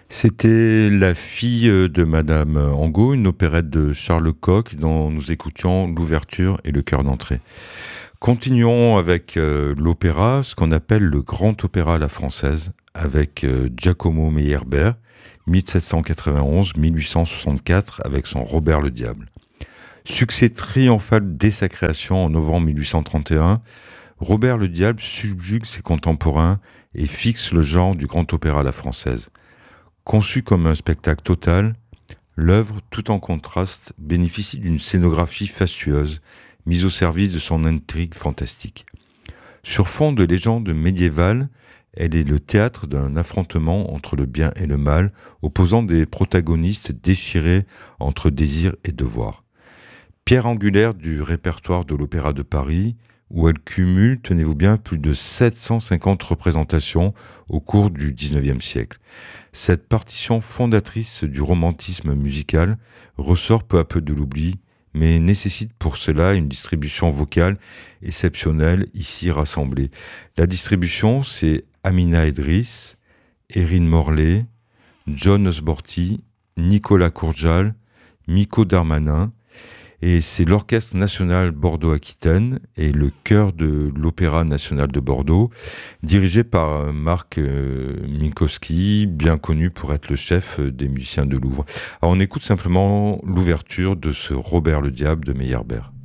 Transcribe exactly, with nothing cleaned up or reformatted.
C'était La fille de Madame Angot, une opérette de Charles Lecoq dont nous écoutions l'ouverture et le chœur d'entrée. Continuons avec euh, l'opéra, ce qu'on appelle le grand opéra à la française, avec euh, Giacomo Meyerbeer, dix-sept cent quatre-vingt-onze à dix-huit cent soixante-quatre, avec son Robert le Diable. Succès triomphal dès sa création en novembre mille huit cent trente et un, Robert le Diable subjugue ses contemporains et fixe le genre du grand opéra à la française. Conçu comme un spectacle total, l'œuvre, tout en contraste, bénéficie d'une scénographie fastueuse, mise au service de son intrigue fantastique. Sur fond de légendes médiévales, elle est le théâtre d'un affrontement entre le bien et le mal, opposant des protagonistes déchirés entre désir et devoir. Pierre angulaire du répertoire de l'Opéra de Paris, où elle cumule, tenez-vous bien, plus de sept cent cinquante représentations au cours du dix-neuvième siècle. Cette partition fondatrice du romantisme musical ressort peu à peu de l'oubli, mais nécessite pour cela une distribution vocale exceptionnelle ici rassemblée. La distribution, c'est Amina Edris, Erin Morley, John Osborty, Nicolas Courjal, Miko Darmanin, et c'est l'Orchestre national Bordeaux-Aquitaine et le chœur de l'Opéra national de Bordeaux, dirigé par Marc euh, Minkowski, bien connu pour être le chef des musiciens de Louvre. Alors on écoute simplement l'ouverture de ce Robert le Diable de Meyerbeer.